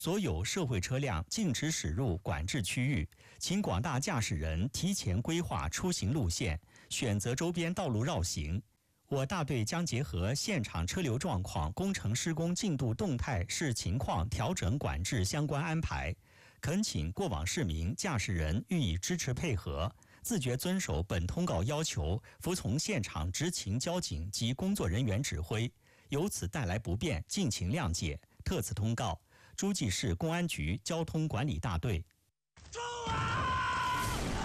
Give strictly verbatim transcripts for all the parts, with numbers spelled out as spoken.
所有社会车辆禁止驶入管制区域，请广大驾驶人提前规划出行路线，选择周边道路绕行。我大队将结合现场车流状况、工程施工进度动态视情况调整管制相关安排，恳请过往市民、驾驶人予以支持配合，自觉遵守本通告要求，服从现场执勤交警及工作人员指挥，由此带来不便，敬请谅解。特此通告。诸暨市公安局交通管理大队。 住啊！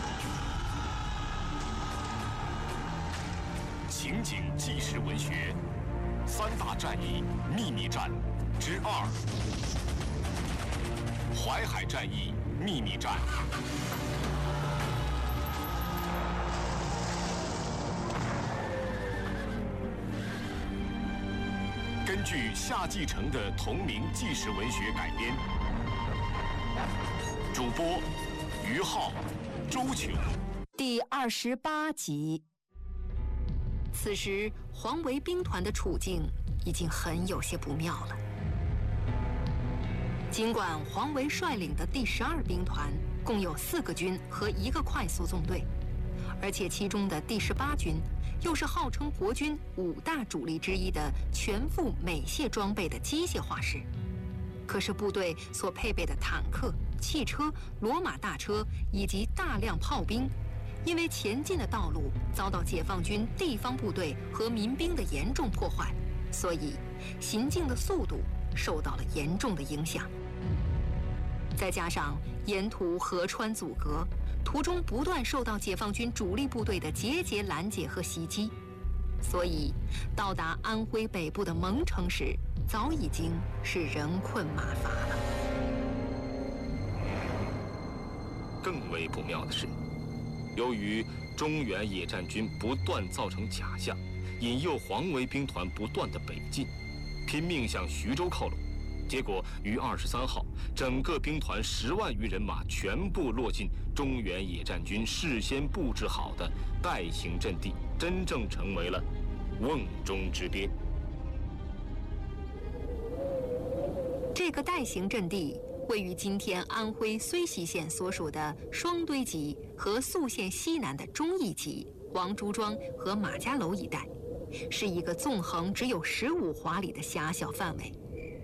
情景纪实文学三大战役秘密战之二：淮海战役秘密战。根据夏季承的同名纪实文学改编，主播于浩、周琼。 第二十八集。此时，黄维兵团的处境已经很有些不妙了。尽管黄维率领的第十二兵团共有四个军和一个快速纵队，而且其中的第十八军又是号称国军五大主力之一的全副美械装备的机械化师，可是部队所配备的坦克、汽车、骡马大车以及大量炮兵，因为前进的道路遭到解放军地方部队和民兵的严重破坏，所以行进的速度受到了严重的影响。再加上沿途河川阻隔，途中不断受到解放军主力部队的节节拦截和袭击，所以到达安徽北部的蒙城时，早已经是人困马乏了。 更为不妙的是，由于中原野战军不断造成假象，引诱黄维兵团不断的北进，拼命向徐州靠拢。结果于二十三号，整个兵团十万余人马全部落进中原野战军事先布置好的代行阵地，真正成为了瓮中之鳖。 这个代行阵地位于今天安徽睢溪县所属的双堆集和宿县西南的忠义集、王朱庄和马家楼一带，是一个纵横只有十五华里的狭小范围。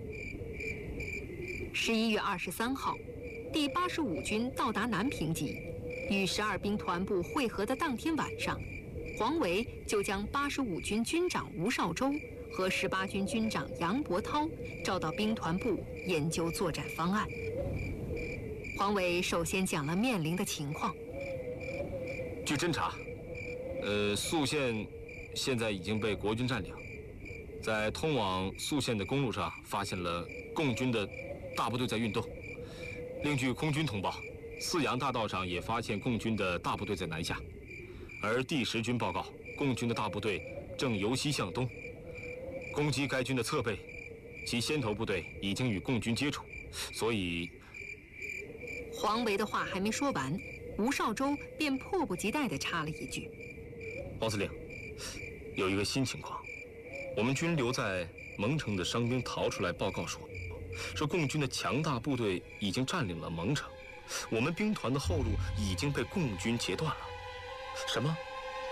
十一月二十三号，第八十五军到达南平集，与十二兵团部会合的当天晚上，黄维就将八十五军军长吴绍周和十八军军长杨伯涛召到兵团部研究作战方案。黄维首先讲了面临的情况。 据侦查，呃，宿县现在已经被国军占领，在通往宿县的公路上发现了共军的大部队在运动。另据空军通报，泗阳大道上也发现共军的大部队在南下，而第十军报告，共军的大部队正由西向东攻击该军的侧背，其先头部队已经与共军接触，所以…… 黄维的话还没说完，吴绍周便迫不及待地插了一句：“ 王司令，有一个新情况，我们军留在蒙城的伤兵逃出来报告说。”说共军的强大部队已经占领了蒙城，我们兵团的后路已经被共军截断了。什么？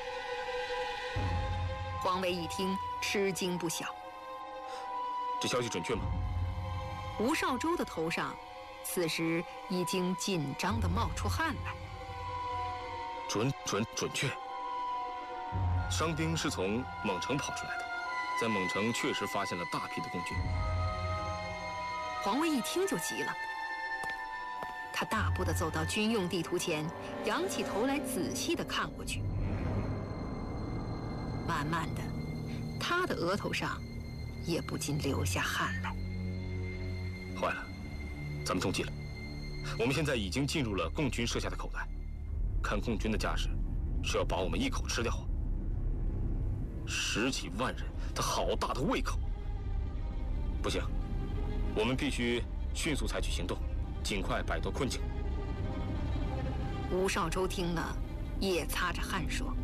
黄维一听，吃惊不小。 这消息准确吗？ 吴绍周的头上，此时已经紧张地冒出汗来。 准准准确。伤兵是从蒙城跑出来的，在蒙城确实发现了大批的共军。 黄维一听就急了，他大步地走到军用地图前，仰起头来仔细地看过去。慢慢的，他的额头上也不禁流下汗来。 坏了，咱们中计了。我们现在已经进入了共军设下的口袋，看共军的架势，是要把我们一口吃掉。十几万人，他好大的胃口！不行。我们必须迅速采取行动，尽快摆脱困境。 吴绍周听了，也擦着汗说：“